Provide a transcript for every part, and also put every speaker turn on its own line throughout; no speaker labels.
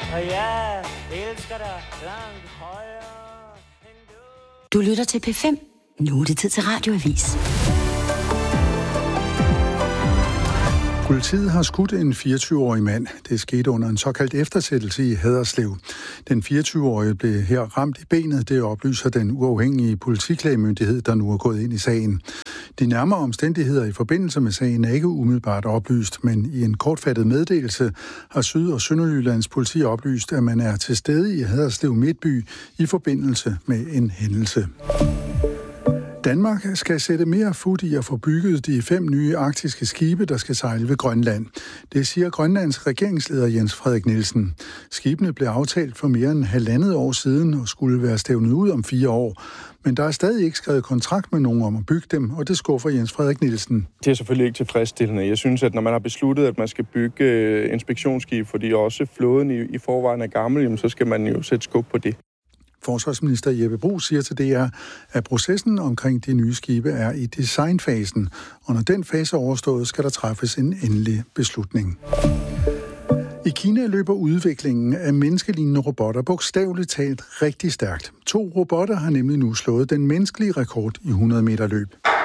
Og jeg elsker dig langt højere end du.
Du lytter til P5. Nu er det tid til Radioavis.
Politiet har skudt en 24-årig mand. Det skete under en såkaldt eftersættelse i Haderslev. Den 24-årige blev her ramt i benet. Det oplyser den uafhængige politiklagemyndighed, der nu er gået ind i sagen. De nærmere omstændigheder i forbindelse med sagen er ikke umiddelbart oplyst, men i en kortfattet meddelelse har Syd- og Sønderjyllands politi oplyst, at man er til stede i Haderslev Midtby i forbindelse med en hændelse. Danmark skal sætte mere fut i at få bygget de 5 nye arktiske skibe, der skal sejle ved Grønland. Det siger Grønlands regeringsleder Jens Frederik Nielsen. Skibene blev aftalt for mere end 1,5 år siden og skulle være stævnet ud om 4 år. Men der er stadig ikke skrevet kontrakt med nogen om at bygge dem, og det skuffer Jens Frederik Nielsen.
Det er selvfølgelig ikke tilfredsstillende. Jeg synes, at når man har besluttet, at man skal bygge inspektionsskib, fordi også flåden i forvejen er gammel, så skal man jo sætte skub på det.
Forsvarsminister Jeppe Bruus siger til DR, at processen omkring de nye skibe er i designfasen, og når den fase er overstået, skal der træffes en endelig beslutning. I Kina løber udviklingen af menneskelignende robotter bogstaveligt talt rigtig stærkt. 2 robotter har nemlig nu slået den menneskelige rekord i 100 meter løb.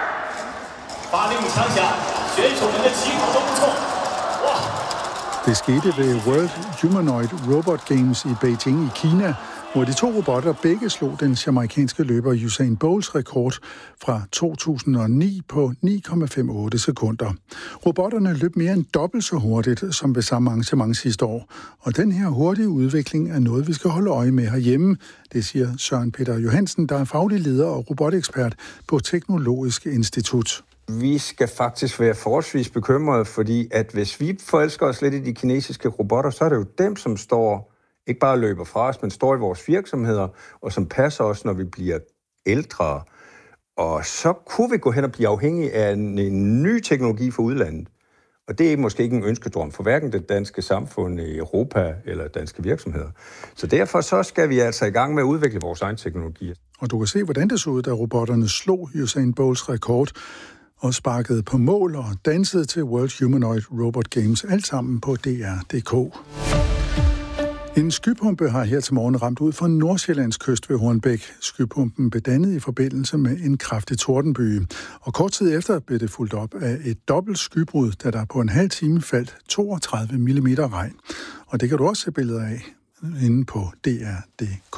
Det skete ved World Humanoid Robot Games i Beijing i Kina, hvor de 2 robotter begge slog den jamaicanske løber Usain Bolts rekord fra 2009 på 9,58 sekunder. Robotterne løb mere end dobbelt så hurtigt som ved samme arrangement sidste år. Og den her hurtige udvikling er noget, vi skal holde øje med herhjemme. Det siger Søren Peter Johansen, der er faglig leder og robotekspert på Teknologisk Institut.
Vi skal faktisk være forholdsvis bekymrede, fordi at hvis vi forelsker os lidt i de kinesiske robotter, så er det jo dem, som står ikke bare løber fra os, men står i vores virksomheder, og som passer os, når vi bliver ældre. Og så kunne vi gå hen og blive afhængige af en ny teknologi fra udlandet. Og det er måske ikke en ønskedrøm for hverken det danske samfund i Europa eller danske virksomheder. Så derfor så skal vi altså i gang med at udvikle vores egen teknologi.
Og du kan se, hvordan det så ud, da robotterne slog Usain Bolts rekord og sparkede på mål og dansede til World Humanoid Robot Games, alt sammen på DR.dk. En skypumpe har her til morgen ramt ud for Nordsjællands kyst ved Hornbæk. Skypumpen blev dannet i forbindelse med en kraftig tordenbyge, og kort tid efter blev det fulgt op af et dobbelt skybrud, da der på en halv time faldt 32 mm regn. Og det kan du også se billeder af inde på DR.dk.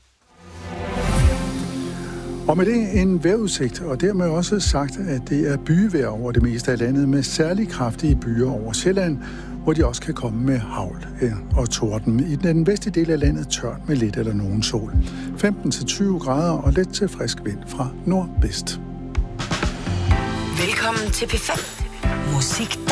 Og med det en vejrudsigt, og dermed også sagt, at det er byvejr over det meste af landet med særlig kraftige byer over Sjælland, hvor de også kan komme med hagl og torden. I den vestlige del af landet tørt med lidt eller nogen sol. 15-20 grader og let til frisk vind fra nordvest.
Velkommen til P5. Musik